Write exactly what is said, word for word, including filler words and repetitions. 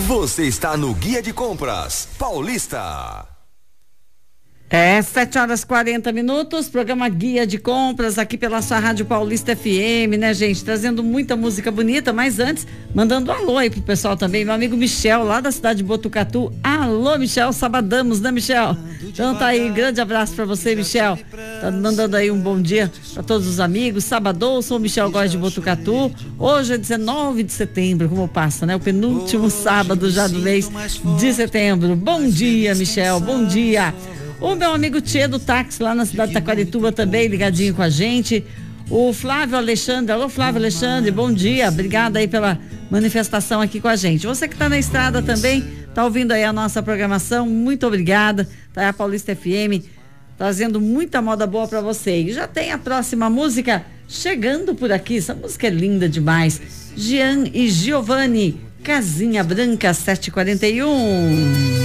Você está no Guia de Compras Paulista. É, sete horas e quarenta minutos, programa Guia de Compras aqui pela sua Rádio Paulista F M, né, gente? Trazendo muita música bonita, mas antes, mandando um alô aí pro pessoal também, meu amigo Michel, lá da cidade de Botucatu. Alô, Michel, sabadamos, né, Michel? Então tá aí, grande abraço pra você, Michel. Tá mandando aí um bom dia pra todos os amigos. Sabadão, sou o Michel Góes de Botucatu. Hoje é dezenove de setembro, como passa, né? O penúltimo sábado já do mês de setembro. Bom dia, Michel, bom dia. O meu amigo Tchê do táxi lá na cidade de Taquarituba também ligadinho com a gente. O Flávio Alexandre, alô Flávio Alexandre, bom dia, obrigada aí pela manifestação aqui com a gente. Você que está na estrada também, tá ouvindo aí a nossa programação, muito obrigada. Tá aí a Paulista F M trazendo muita moda boa para você. E já tem a próxima música chegando por aqui, essa música é linda demais. Jean e Giovanni, Casinha Branca sete e quarenta e um.